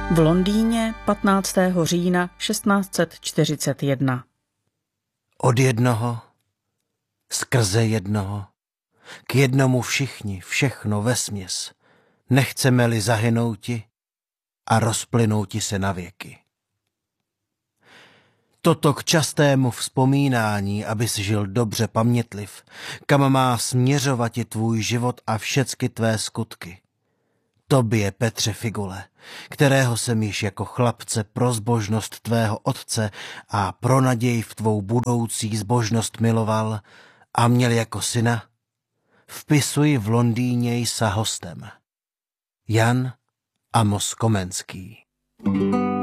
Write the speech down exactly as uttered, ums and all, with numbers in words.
V Londýně patnáctého října šestnáct set čtyřicet jedna. Od jednoho, skrze jednoho, k jednomu všichni, všechno vesměs, nechceme-li zahynouti a rozplynouti se na věky. Toto k častému vzpomínání, abys žil dobře pamětliv, kam má směřovati tvůj život a všecky tvé skutky. Tobě, Petře Figule, kterého jsem již jako chlapce pro zbožnost tvého otce a pro naději v tvou budoucí zbožnost miloval a měl jako syna, vpisuji v Londýně sa hostem. Jan Amos Komenský.